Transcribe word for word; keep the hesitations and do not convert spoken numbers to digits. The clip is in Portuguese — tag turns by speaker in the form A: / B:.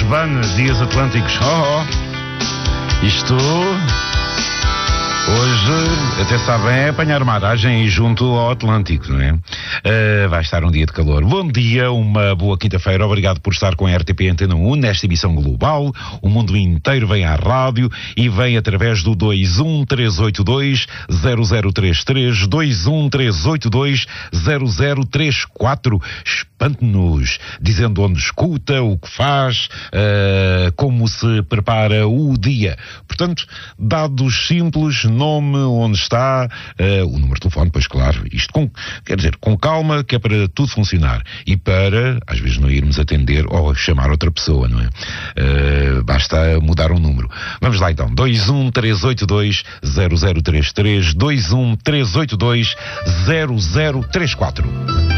A: Lisbon, Dias Atlânticos. Oh, oh. Isto hoje até sabem é apanhar uma aragem aí junto ao Atlântico, não é? Uh, vai estar um dia de calor. Bom dia, uma boa quinta-feira. Obrigado por estar com a R T P Antena um nesta emissão global. O mundo inteiro vem à rádio e vem através do dois um três oito dois zero zero três três, dois um três oito dois zero zero três quatro. Espante-nos, dizendo onde escuta, o que faz, uh, como se prepara o dia. Portanto, dados simples, nome, onde está, uh, o número de telefone, pois claro, isto com, quer dizer, com calma, que é para tudo funcionar. E para, às vezes, não irmos atender ou chamar outra pessoa, não é? Uh, basta mudar um número. Vamos lá então, dois um três oito dois zero zero três três, dois um três oito dois zero zero três quatro.